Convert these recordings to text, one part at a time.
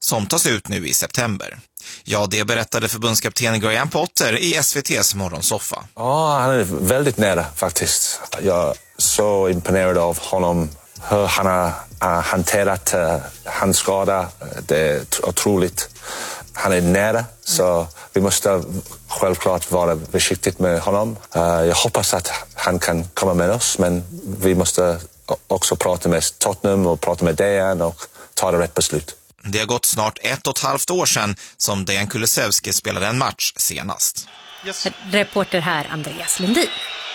som tas ut nu i september. Ja, det berättade förbundskapten Graham Potter i SVT:s morgonsoffa. Ja, han är väldigt nära faktiskt. Jag är så imponerad av honom. Hur han har hanterat hans skada. Det är otroligt. Han är nära, så vi måste självklart vara försiktigt med honom. Jag hoppas att han kan komma med oss, men vi måste också prata med Tottenham och prata med Dejan och ta det rätt beslut. Det har gått snart 1,5 år sedan som Dejan Kulusevski spelade en match senast. Yes. Reporter här, Andreas Lundin.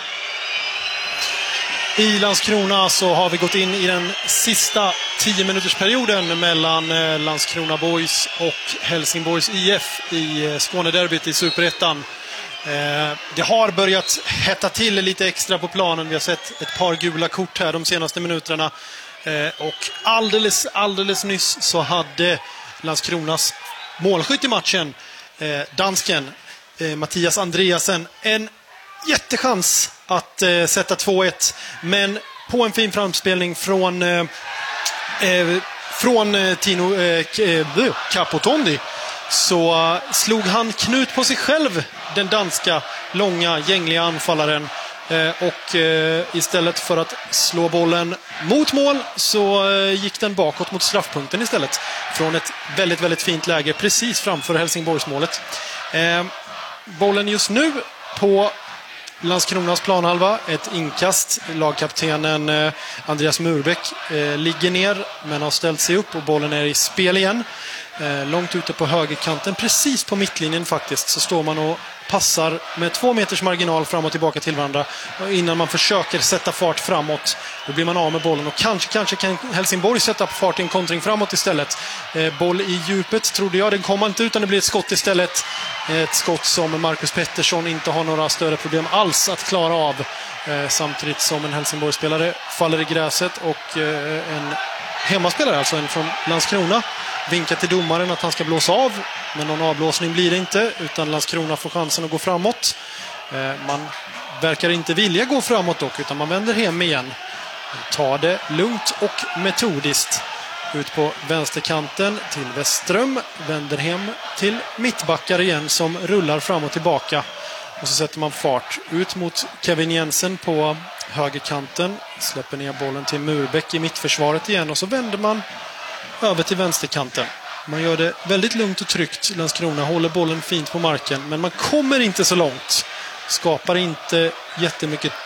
I Landskrona så har vi gått in i den sista 10-minutersperioden mellan Landskrona Boys och Helsingborgs IF i Skånederbyt i Superettan. Det har börjat hetta till lite extra på planen. Vi har sett ett par gula kort här de senaste minuterna. Och alldeles nyss så hade Landskronas målskytt i matchen, dansken Mattias Andreasen, en jättechans att sätta 2-1, men på en fin framspelning från Tino Capotondi så slog han knut på sig själv, den danska långa gängliga anfallaren, och istället för att slå bollen mot mål så gick den bakåt mot straffpunkten istället, från ett väldigt fint läge precis framför Helsingborgsmålet. Bollen just nu på Landskronas planhalva, ett inkast. Lagkaptenen Andreas Murbäck ligger ner men har ställt sig upp och bollen är i spel igen. Långt ute på högerkanten, precis på mittlinjen faktiskt, så står man och passar med 2 meters marginal fram och tillbaka till varandra. Och innan man försöker sätta fart framåt, då blir man av med bollen och kanske kan Helsingborg sätta fart i en kontring framåt istället. Boll i djupet trodde jag, den kom inte utan det blir ett skott istället. Ett skott som Marcus Pettersson inte har några större problem alls att klara av, samtidigt som en Helsingborg-spelare faller i gräset och en hemmaspelare, alltså en från Landskrona, vinkar till domaren att han ska blåsa av, men någon avblåsning blir det inte, utan Landskrona får chansen att gå framåt. Man verkar inte vilja gå framåt dock, utan man vänder hem igen. Tar det lugnt och metodiskt ut på vänsterkanten till Westström, vänder hem till mittbackar igen som rullar fram och tillbaka, och så sätter man fart ut mot Kevin Jensen på högerkanten, släpper ner bollen till Murbäck i mittförsvaret igen och så vänder man över till vänsterkanten. Man gör det väldigt lugnt och tryggt. Landskrona håller bollen fint på marken, men man kommer inte så långt. Skapar inte jättemycket